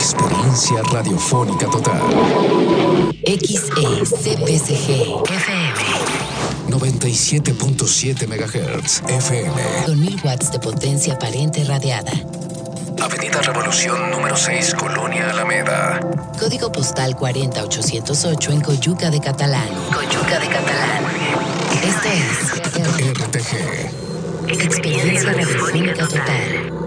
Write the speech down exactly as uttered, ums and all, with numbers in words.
Experiencia radiofónica total. X E C P C G F M noventa y siete punto siete megahertz F M. con mil watts de potencia aparente radiada. Avenida Revolución número seis, Colonia Alameda. Código postal cuarenta mil ochocientos ocho en Coyuca de Catalán. Coyuca de Catalán. Esto es R T G. Experiencia radiofónica total.